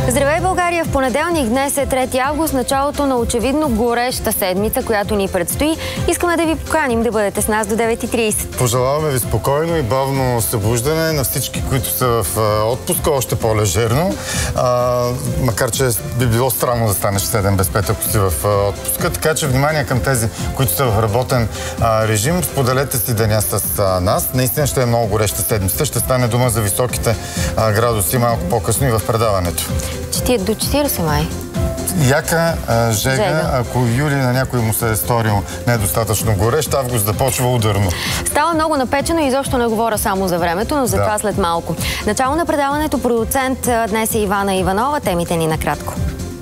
Здравей, България! В понеделник, днес е 3 август, началото на очевидно гореща седмица, която ни предстои. Искаме да ви поканим да бъдете с нас до 9:30. Пожелаваме ви спокойно и бавно събуждане на всички, които са в отпуска, още по-лежерно. Макар че би било странно да станеш 7 без 5, ако си в отпуска. Така че внимание към тези, които са в работен режим. Споделете си деня с нас. Наистина ще е много гореща седмица. Ще стане дума за високите градуси малко по-късно и в предаването. До 40 май. Яка жега, ако юли на някой му се е сторил недостатъчно горещ, август да почва ударно. Става много напечено и изобщо не говоря само за времето, но за това след малко. Начало на предаването продуцент днес е Ивана Иванова. Темите ни накратко.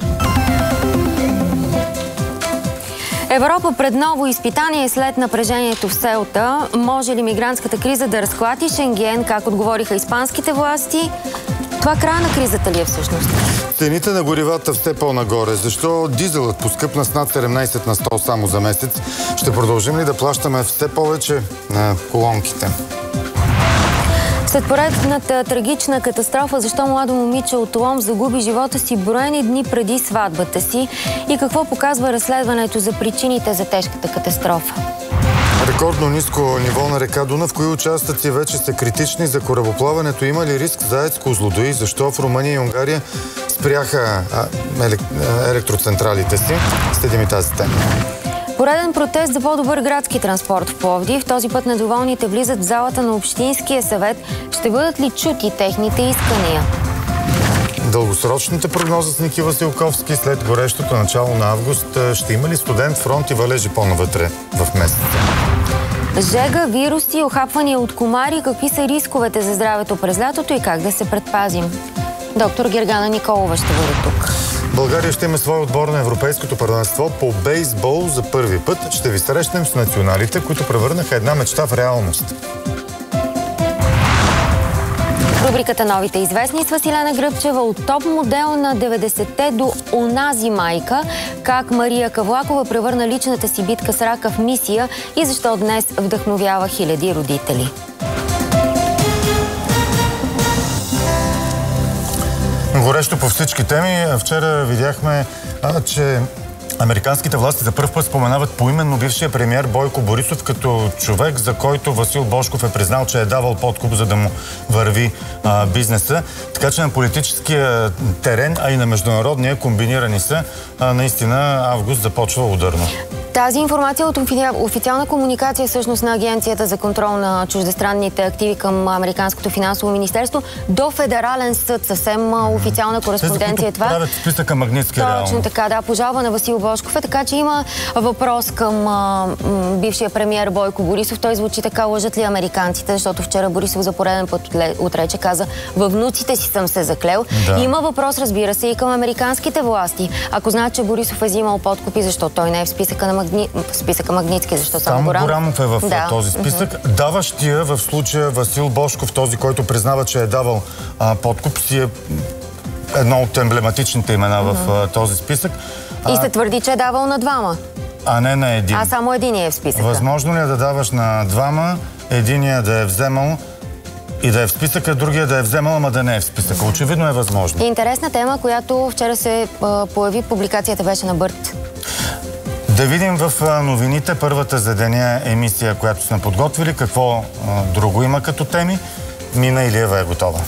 Европа пред ново изпитание след напрежението в Селта. Може ли мигрантската криза да разклати Шенген, как отговориха испанските власти? Това края на кризата ли е всъщност? Цените на горивата все по-нагоре. Защо дизелът поскъпна с над 17 на 100 само за месец? Ще продължим ли да плащаме все повече на колонките? След поредната трагична катастрофа, защо младо момиче от Лом загуби живота си броени дни преди сватбата си и какво показва разследването за причините за тежката катастрофа? Рекордно ниско ниво на река Дунав. Кои участъци вече са критични за корабоплаването? Има ли риск за АЕЦ Козлодуй? Защо в Румъния и Унгария спряха електроцентралите си? Следим и тази тема. Пореден протест за по-добър градски транспорт в Пловдив. Този път недоволните влизат в залата на Общинския съвет. Ще бъдат ли чути техните искания? Дългосрочната прогноза с Ники Василковски след горещото начало на август. Ще има ли студент, фронт и валежи по-навътре в месеца? Жега, вируси, охапвания от комари. Какви са рисковете за здравето през лятото и как да се предпазим? Доктор Гергана Николова ще бъде тук. България ще има свой отбор на Европейското първенство по бейсбол за първи път. Ще ви срещнем с националите, които превърнаха една мечта в реалност. Рубриката "Новите известни" с Василена Гръбчева от топ модел на 90-те до онази майка. Как Мария Кавлакова превърна личната си битка с рака в мисия и защо днес вдъхновява хиляди родители. Горещо по всички теми. Вчера видяхме, че американските власти за първ път споменават поименно бившия премиер Бойко Борисов като човек, за който Васил Божков е признал, че е давал подкуп, за да му върви бизнеса. Така че на политическия терен, а и на международния комбинирани са. Наистина август започва ударно. Тази информация от официална комуникация всъщност на Агенцията за контрол на чуждестранните активи към Американското финансово министерство до Федерален съд. Съвсем официална кореспонденция е това. Правят списъка Магнитски реално. Точно така, да. Пожалба на Васил Божков е, така че има въпрос към бившия премиер Бойко Борисов. Той звучи така: лъжат ли американците? Защото вчера Борисов за пореден път отрече, каза: във внуците си съм се заклел. Да. Има въпрос, разбира се, и към американските власти. Ако знаят, че Борисов е взимал подкупи, защо той не е в списъка на списъка Магнитски? Защо само Горамов е в този списък? Даващия в случая Васил Божков, този, който признава, че е давал подкуп, си е едно от емблематичните имена в този списък. И се твърди, че е давал на двама. А не на един. А само единия е в списъка. Възможно ли е да даваш на двама, единия да е вземал и да е в списъка, другия да е вземал, ама да не е в списъка? Очевидно е възможно. Интересна тема, която вчера се появи, публикацията беше на Бърт. Да видим в новините първата за деня емисия, която сме подготвили. Какво друго има като теми? Мина Илиева е готова.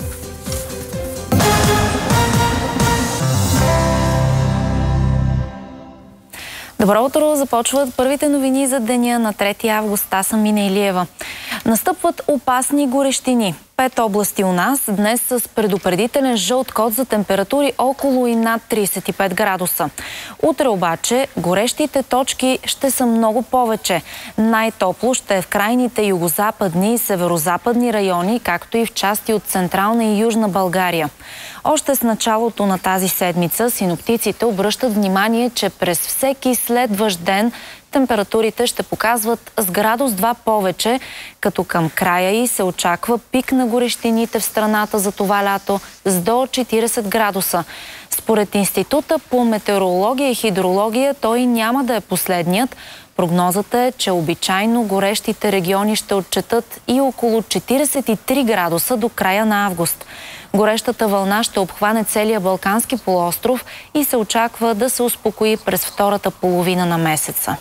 Добро утро! Започват първите новини за деня на 3 август. Аз съм Мина Илиева. Настъпват опасни горещини. 5 области у нас днес с предупредителен жълт код за температури около и над 35 градуса. Утре обаче горещите точки ще са много повече. Най-топло ще е в крайните югозападни и северозападни райони, както и в части от Централна и Южна България. Още с началото на тази седмица синоптиците обръщат внимание, че през всеки следващ ден температурите ще показват с градус 2 повече, като към края й се очаква пик на горещините в страната за това лято с до 40 градуса. Според Института по метеорология и хидрология той няма да е последният. Прогнозата е, че обичайно горещите региони ще отчетат и около 43 градуса до края на август. Горещата вълна ще обхване целия Балкански полуостров и се очаква да се успокои през втората половина на месеца.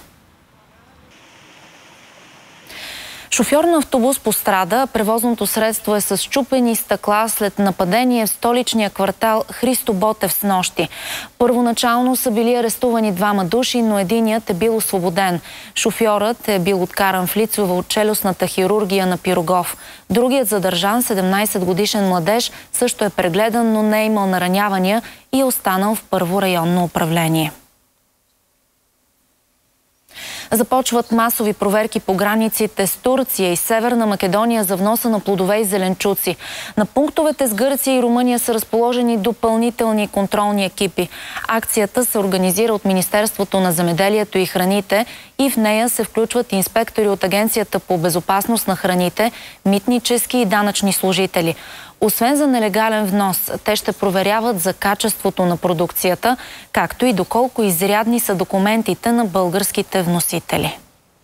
Шофьор на автобус пострада, превозното средство е с счупени стъкла след нападение в столичния квартал Христо Ботев снощи. Първоначално са били арестувани 2 души, но единият е бил освободен. Шофьорът е бил откаран в лицево от челюстната хирургия на Пирогов. Другият задържан, 17-годишен младеж, също е прегледан, но не е имал наранявания и е останал в първо районно управление. Започват масови проверки по границите с Турция и Северна Македония за вноса на плодове и зеленчуци. На пунктовете с Гърция и Румъния са разположени допълнителни контролни екипи. Акцията се организира от Министерството на земеделието и храните и в нея се включват инспектори от Агенцията по безопасност на храните, митнически и данъчни служители. Освен за нелегален внос, те ще проверяват за качеството на продукцията, както и доколко изрядни са документите на българските вносители.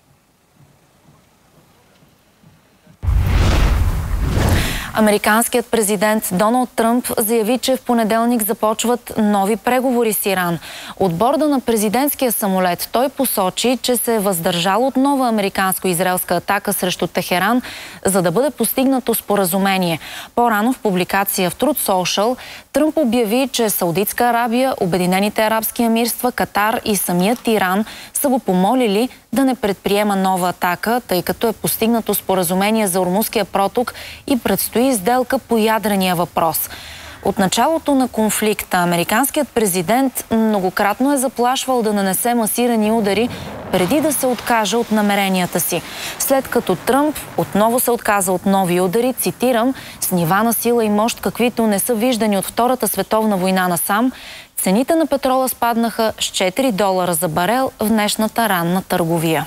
Американският президент Доналд Тръмп заяви, че в понеделник започват нови преговори с Иран. От борда на президентския самолет той посочи, че се е въздържал от нова американско-израелска атака срещу Техеран, за да бъде постигнато споразумение. По-рано в публикация в Truth Social Тръмп обяви, че Саудитска Арабия, Обединените арабски емирства, Катар и самият Иран са го помолили да не предприема нова атака, тъй като е постигнато споразумение за Ормузския проток и предстои сделка по ядрения въпрос. От началото на конфликта американският президент многократно е заплашвал да нанесе масирани удари преди да се откаже от намеренията си. След като Тръмп отново се отказа от нови удари, цитирам, с нива на сила и мощ, каквито не са виждани от Втората световна война насам, цените на петрола спаднаха с $4 за барел в днешната ранна търговия.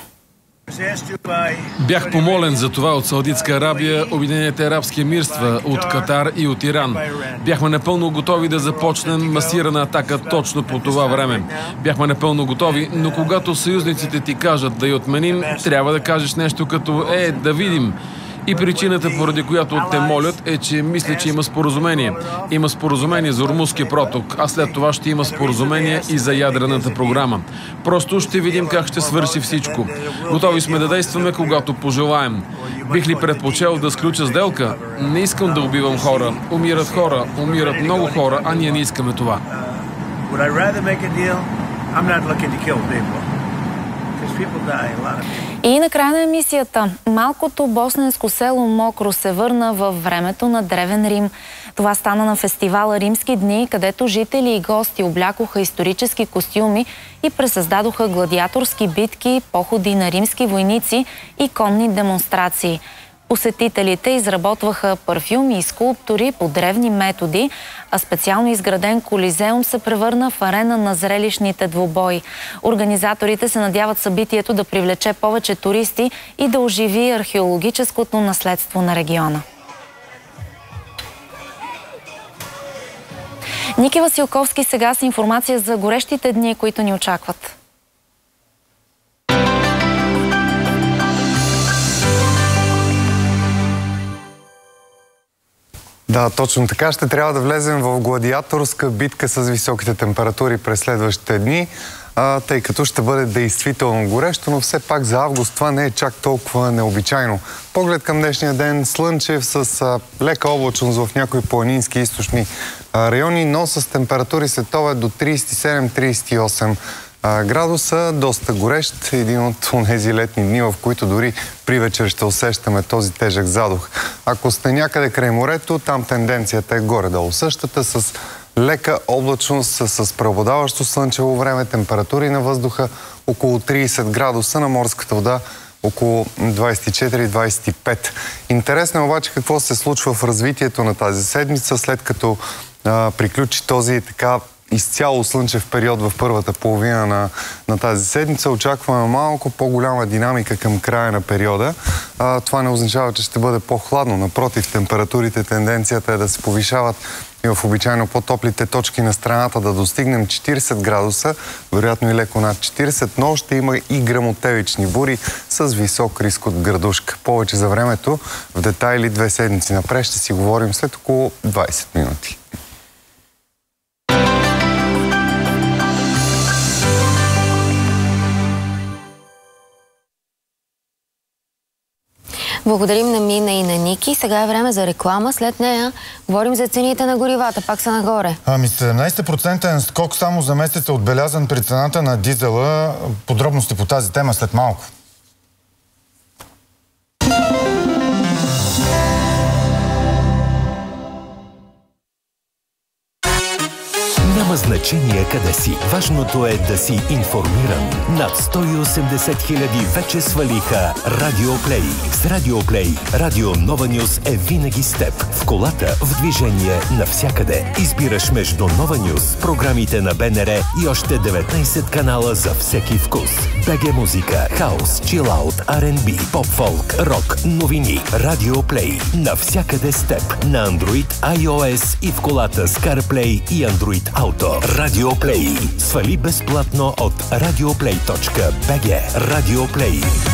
Бях помолен за това от Саудитска Арабия, Обединените арабски емирства, от Катар и от Иран. Бяхме напълно готови да започнем масирана атака точно по това време. Бяхме напълно готови, но когато съюзниците ти кажат да я отменим, трябва да кажеш нещо като да видим. И причината, поради която те молят, е, че мисля, че има споразумение. Има споразумение за Ормузския проток, а след това ще има споразумение и за ядрената програма. Просто ще видим как ще свърши всичко. Готови сме да действаме, когато пожелаем. Бих ли предпочел да сключа сделка? Не искам да убивам хора. Умират много хора, а ние не искаме това. И накрая на емисията. Малкото босненско село Мокро се върна във времето на Древен Рим. Това стана на фестивала Римски дни, където жители и гости облякоха исторически костюми и пресъздадоха гладиаторски битки, походи на римски войници и конни демонстрации. Посетителите изработваха парфюми и скулптури по древни методи, а специално изграден Колизеум се превърна в арена на зрелищните двубои. Организаторите се надяват събитието да привлече повече туристи и да оживи археологическото наследство на региона. Ники Василковски сега с информация за горещите дни, които ни очакват. Да, точно така. Ще трябва да влезем в гладиаторска битка с високите температури през следващите дни, тъй като ще бъде действително горещо, но все пак за август това не е чак толкова необичайно. Поглед към днешния ден слънчев с лека облачност в някои планински източни райони, но с температури след обед до 37-38 градуса, доста горещ, един от тези летни дни, в които дори при вечер ще усещаме този тежък задух. Ако сте някъде край морето, там тенденцията е горе-долу същата, с лека облачност, с преобладаващо слънчево време, температури на въздуха около 30 градуса, на морската вода около 24-25. Интересно е обаче какво се случва в развитието на тази седмица, след като приключи този така изцяло слънчев период в първата половина на тази седмица. Очакваме малко по-голяма динамика към края на периода. Това не означава, че ще бъде по-хладно. Напротив, температурите, тенденцията е да се повишават и в обичайно по-топлите точки на страната да достигнем 40 градуса, вероятно и леко над 40, но ще има и гръмотевични бури с висок риск от градушка. Повече за времето в детайли 2 седмици напред ще си говорим след около 20 минути. Благодарим на Мина и на Ники. Сега е време за реклама. След нея говорим за цените на горивата. Пак са нагоре. 17% скок само за месец е отбелязан при цената на дизела. Подробности по тази тема след малко. Няма значение къде си. Важното е да си информиран. Над 180 хиляди вече свалиха Радиоплей. С Радиоплей Радио Нова Нюс е винаги с теб. В колата, в движение, навсякъде. Избираш между Нова Нюс, програмите на БНР и още 19 канала за всеки вкус. БГ музика, хаус, чилаут, R&B, поп-фолк, рок, новини. Радиоплей. Навсякъде с теб. На Android, iOS и в колата с CarPlay и Android Auto. Радиоплей. Свали безплатно от radioplay.bg. Радиоплей.